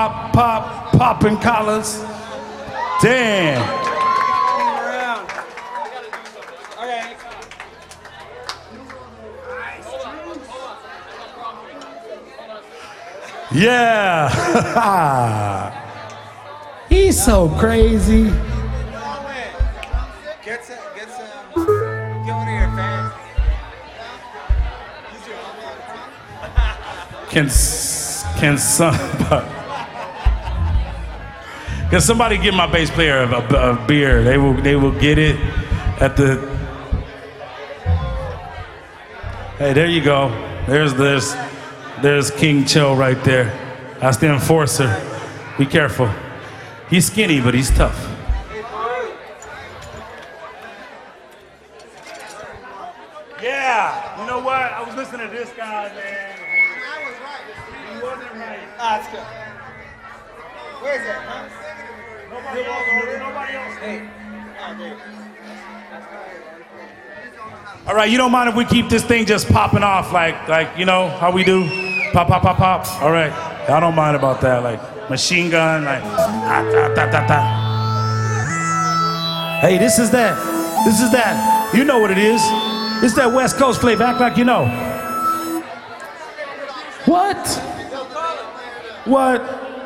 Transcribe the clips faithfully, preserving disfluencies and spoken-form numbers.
Pop, pop, popping collars. Damn. Yeah. He's so crazy. Get some, get some, get one of your fans. Can can somebody can somebody give my bass player a, a, a beer? They will they will get it at the. Hey, there you go. There's there's there's King Cho right there. That's the enforcer. Be careful. He's skinny, but he's tough. Yeah. You know what? I was listening to this guy, man. He wasn't right. Ah, that's good. Where is it? Huh? Nobody else. Nobody else. Hey. Oh, dude. All right, you don't mind if we keep this thing just popping off like, like you know how we do? Pop, pop, pop, pop. All right. I don't mind about that. Like machine gun, like ah, da, da, da, da. Hey, this is that. This is that. You know what it is. It's that West Coast flavor. Act like you know. What? What?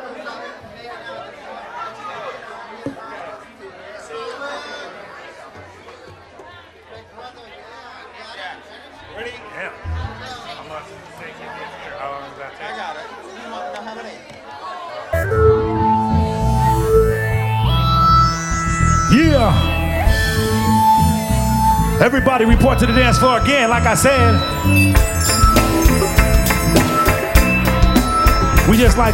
Ready? Yeah. I'm gonna take it here. How long does that take? I got it. You want to know how many? Yeah. Everybody report to the dance floor again, like I said. We just like